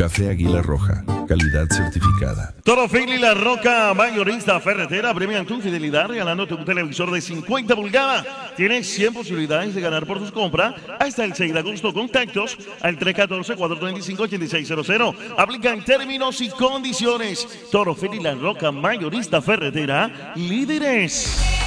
Café Águila Roja, calidad certificada. Toro Fili La Roca, mayorista ferretera, premian tu fidelidad regalándote un televisor de 50 pulgadas. Tienes 100 posibilidades de ganar por tus compras hasta el 6 de agosto. Contactos al 314-425-8600. Aplican términos y condiciones. Toro Fili La Roca, mayorista ferretera, líderes.